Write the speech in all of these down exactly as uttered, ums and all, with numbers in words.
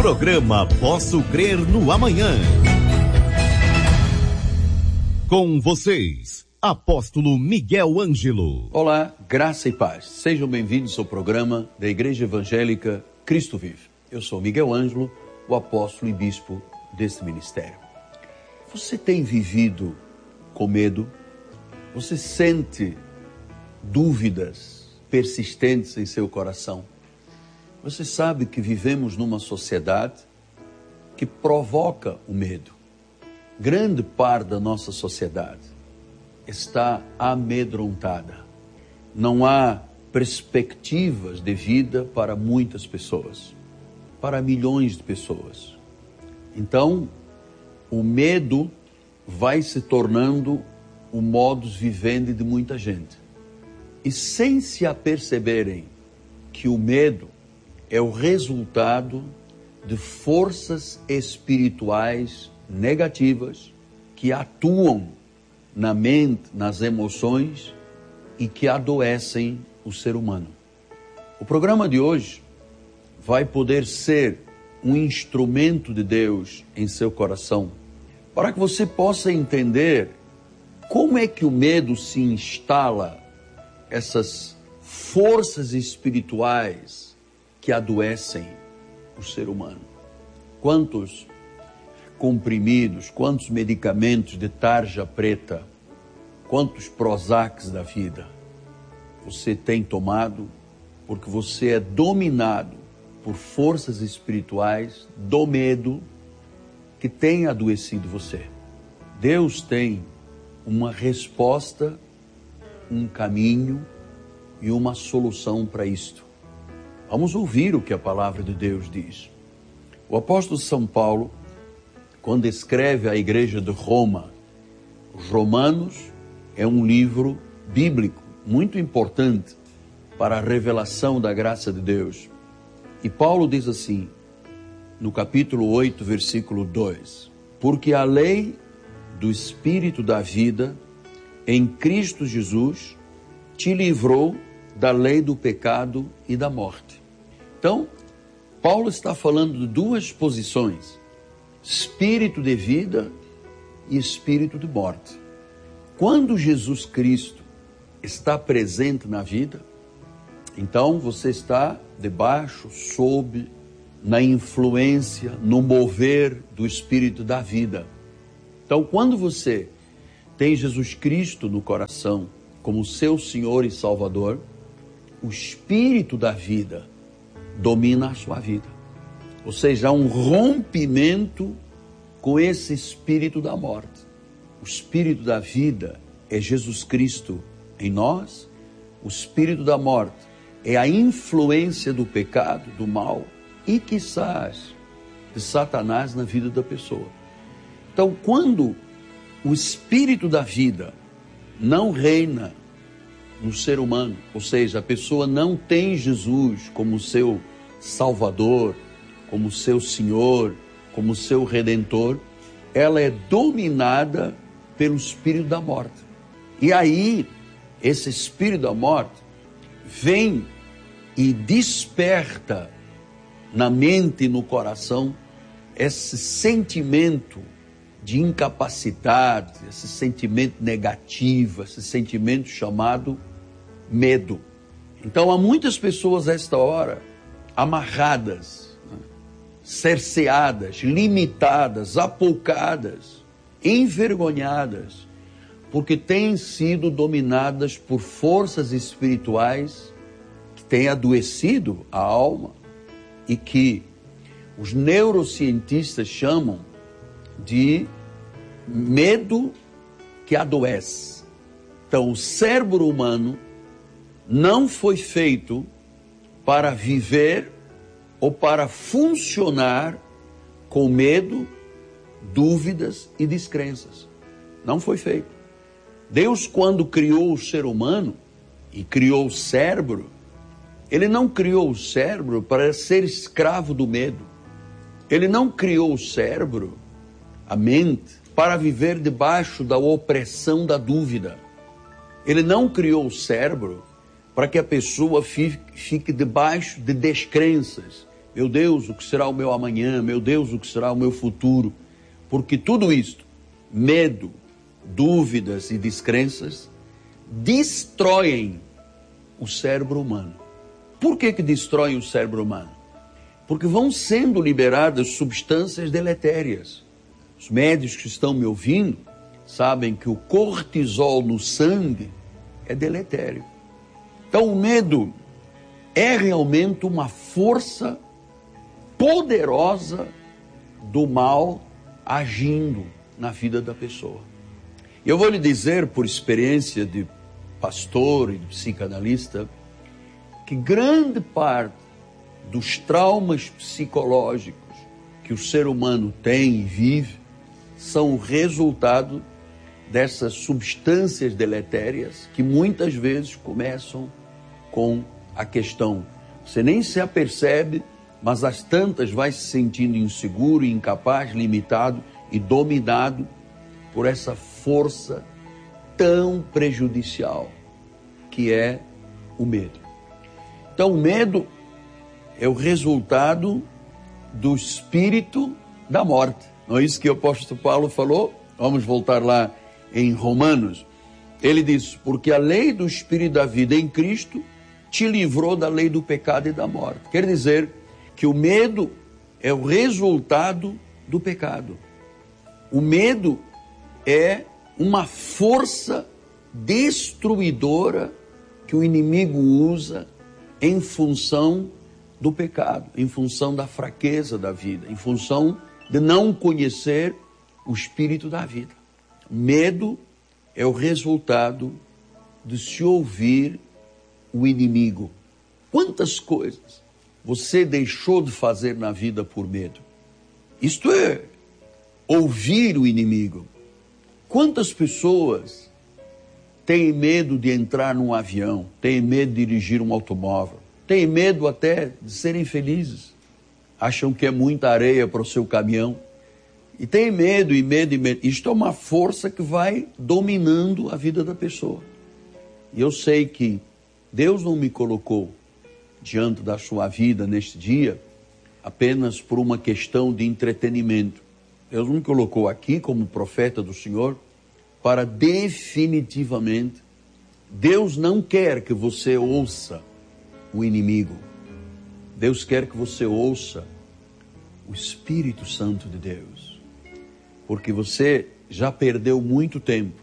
Programa Posso Crer no Amanhã. Com vocês, Apóstolo Miguel Ângelo. Olá, graça e paz. Sejam bem-vindos ao programa da Igreja Evangélica Cristo Vive. Eu sou Miguel Ângelo, o apóstolo e bispo deste ministério. Você tem vivido com medo? Você sente dúvidas persistentes em seu coração? Você sabe que vivemos numa sociedade que provoca o medo. Grande parte da nossa sociedade está amedrontada. Não há perspectivas de vida para muitas pessoas, para milhões de pessoas. Então, o medo vai se tornando o modus vivendi de muita gente. E sem se aperceberem que o medo é o resultado de forças espirituais negativas que atuam na mente, nas emoções e que adoecem o ser humano. O programa de hoje vai poder ser um instrumento de Deus em seu coração, para que você possa entender como é que o medo se instala, essas forças espirituais que adoecem o ser humano. Quantos comprimidos, quantos medicamentos de tarja preta, quantos Prozacs da vida você tem tomado porque você é dominado por forças espirituais do medo que tem adoecido você. Deus tem uma resposta, um caminho e uma solução para isto. Vamos ouvir o que a palavra de Deus diz. O apóstolo São Paulo, quando escreve à igreja de Roma, os Romanos é um livro bíblico muito importante para a revelação da graça de Deus. E Paulo diz assim, no capítulo oito, versículo dois, porque a lei do Espírito da vida em Cristo Jesus te livrou da lei do pecado e da morte. Então, Paulo está falando de duas posições, espírito de vida e espírito de morte. Quando Jesus Cristo está presente na vida, então você está debaixo, sob, na influência, no mover do espírito da vida. Então, quando você tem Jesus Cristo no coração como seu Senhor e Salvador, o espírito da vida domina a sua vida. Ou seja, há um rompimento com esse espírito da morte. O espírito da vida é Jesus Cristo em nós. O espírito da morte é a influência do pecado, do mal e, quizás, de Satanás na vida da pessoa. Então, quando o espírito da vida não reina no ser humano, ou seja, a pessoa não tem Jesus como seu Salvador, como seu Senhor, como seu Redentor, ela é dominada pelo espírito da morte. E aí, esse espírito da morte vem e desperta na mente e no coração esse sentimento de incapacidade, esse sentimento negativo, esse sentimento chamado medo. Então há muitas pessoas a esta hora amarradas, né, cerceadas, limitadas, apoucadas, envergonhadas, porque têm sido dominadas por forças espirituais que têm adoecido a alma e que os neurocientistas chamam de medo que adoece. Então, o cérebro humano não foi feito para viver ou para funcionar com medo, dúvidas e descrenças. Não foi feito. Deus, quando criou o ser humano e criou o cérebro, Ele não criou o cérebro para ser escravo do medo. Ele não criou o cérebro, a mente, para viver debaixo da opressão da dúvida. Ele não criou o cérebro para que a pessoa fique, fique debaixo de descrenças, Meu Deus, o que será o meu amanhã? Meu Deus, o que será o meu futuro? Porque tudo isto, medo, dúvidas e descrenças, destroem o cérebro humano. Por que que destroem o cérebro humano? Porque vão sendo liberadas substâncias deletérias. Os médicos que estão me ouvindo sabem que o cortisol no sangue é deletério. Então o medo é realmente uma força poderosa do mal agindo na vida da pessoa. E eu vou lhe dizer, por experiência de pastor e de psicanalista, que grande parte dos traumas psicológicos que o ser humano tem e vive são o resultado dessas substâncias deletérias que muitas vezes começam com a questão. Você nem se apercebe, mas às tantas vai se sentindo inseguro, incapaz, limitado e dominado por essa força tão prejudicial que é o medo. Então o medo é o resultado do espírito da morte. Não é isso que o apóstolo Paulo falou? Vamos voltar lá em Romanos. Ele diz, porque a lei do espírito da vida em Cristo te livrou da lei do pecado e da morte. Quer dizer que o medo é o resultado do pecado. O medo é uma força destruidora que o inimigo usa em função do pecado, em função da fraqueza da vida, em função de não conhecer o espírito da vida. Medo é o resultado de se ouvir o inimigo. Quantas coisas você deixou de fazer na vida por medo? Isto é, ouvir o inimigo. Quantas pessoas têm medo de entrar num avião, têm medo de dirigir um automóvel, têm medo até de serem felizes, acham que é muita areia para o seu caminhão, e têm medo, e medo, e medo. Isto é uma força que vai dominando a vida da pessoa. E eu sei que Deus não me colocou diante da sua vida neste dia apenas por uma questão de entretenimento. Deus me colocou aqui como profeta do Senhor para definitivamente, Deus não quer que você ouça o inimigo. Deus quer que você ouça o Espírito Santo de Deus. Porque você já perdeu muito tempo,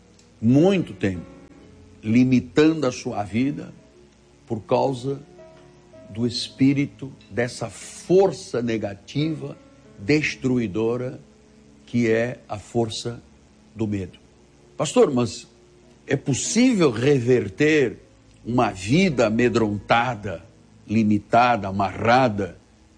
muito tempo, limitando a sua vida por causa do espírito, dessa força negativa, destruidora, que é a força do medo. Pastor, mas é possível reverter uma vida amedrontada, limitada, amarrada,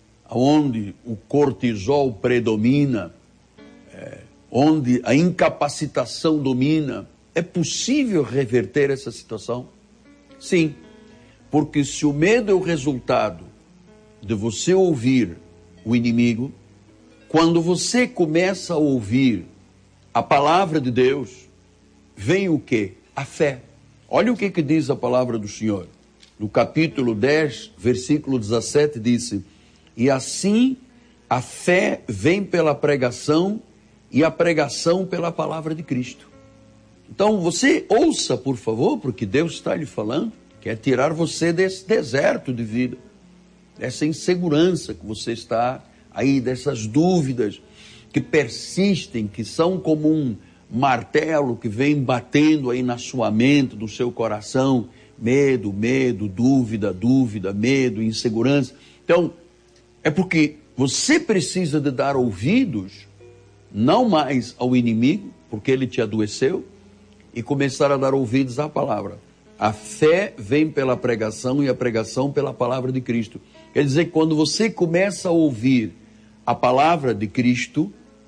onde o cortisol predomina, é, onde a incapacitação domina? É possível reverter essa situação? Sim, porque se o medo é o resultado de você ouvir o inimigo, quando você começa a ouvir a palavra de Deus, vem o quê? A fé. Olha o que, que diz a palavra do Senhor. No capítulo dez, versículo dezessete, disse, e assim a fé vem pela pregação e a pregação pela palavra de Cristo. Então você ouça, por favor, porque Deus está lhe falando, quer tirar você desse deserto de vida, dessa insegurança que você está aí, dessas dúvidas que persistem, que são como um martelo que vem batendo aí na sua mente, no seu coração, medo, medo, dúvida, dúvida, medo, insegurança. Então, é porque você precisa de dar ouvidos, não mais ao inimigo, porque ele te adoeceu, e começar a dar ouvidos à palavra. A fé vem pela pregação e a pregação pela palavra de Cristo. Quer dizer que quando você começa a ouvir a palavra de Cristo,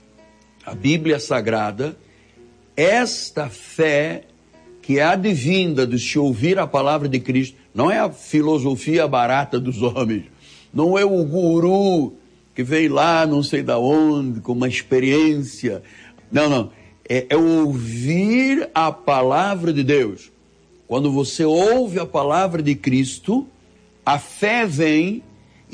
a Bíblia Sagrada, esta fé que é advinda de se ouvir a palavra de Cristo, não é a filosofia barata dos homens, não é o guru que veio lá não sei da onde, com uma experiência, não, não, é, é ouvir a palavra de Deus. Quando você ouve a palavra de Cristo, a fé vem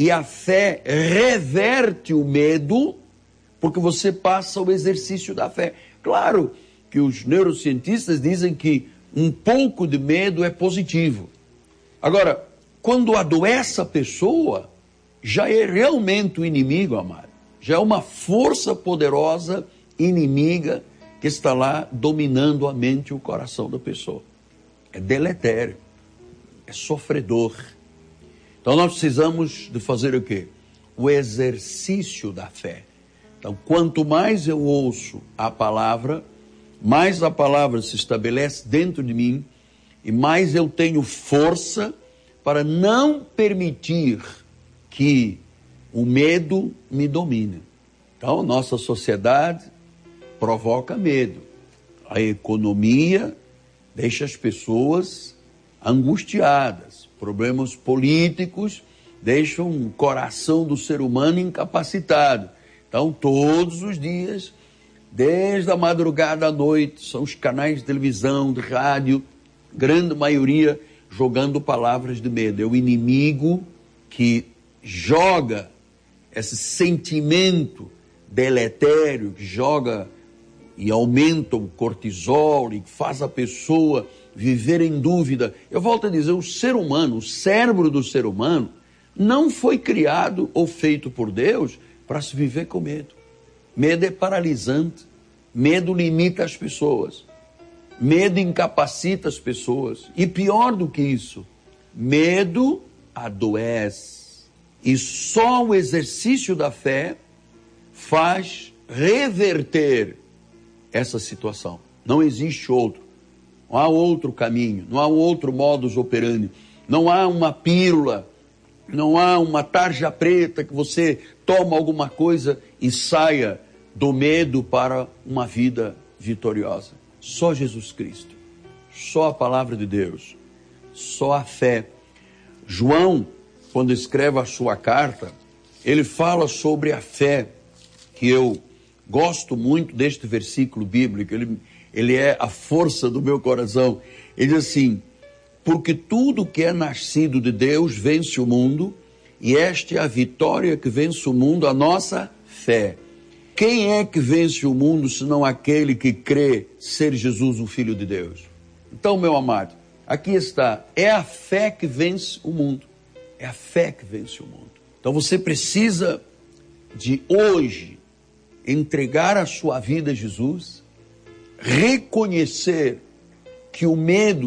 E a fé reverte o medo, porque você passa o exercício da fé. Claro que os neurocientistas dizem que um pouco de medo é positivo. Agora, quando adoece a pessoa, já é realmente o inimigo, amado. Já é uma força poderosa inimiga que está lá dominando a mente e o coração da pessoa. É deletério, é sofredor. Então nós precisamos de fazer o quê? O exercício da fé. Então, quanto mais eu ouço a palavra, mais a palavra se estabelece dentro de mim e mais eu tenho força para não permitir que o medo me domine. Então, nossa sociedade provoca medo. A economia deixa as pessoas angustiadas. Problemas políticos deixam o coração do ser humano incapacitado. Então, todos os dias, desde a madrugada à noite, são os canais de televisão, de rádio, grande maioria, jogando palavras de medo. É o inimigo que joga esse sentimento deletério, que joga e aumenta o cortisol e faz a pessoa viver em dúvida. Eu volto a dizer, o ser humano, o cérebro do ser humano, não foi criado ou feito por Deus para se viver com medo. Medo é paralisante, medo limita as pessoas, medo incapacita as pessoas. E pior do que isso, medo adoece. E só o exercício da fé faz reverter essa situação. Não existe outro. Não há outro caminho, não há outro modus operandi, não há uma pílula, não há uma tarja preta que você toma alguma coisa e saia do medo para uma vida vitoriosa. Só Jesus Cristo, só a palavra de Deus, só a fé. João, quando escreve a sua carta, ele fala sobre a fé, que eu gosto muito deste versículo bíblico, ele, ele é a força do meu coração. Ele diz assim, porque tudo que é nascido de Deus vence o mundo, e esta é a vitória que vence o mundo, a nossa fé. Quem é que vence o mundo, senão aquele que crê ser Jesus o Filho de Deus? Então, meu amado, aqui está, é a fé que vence o mundo. É a fé que vence o mundo. Então você precisa de hoje entregar a sua vida a Jesus, reconhecer que o medo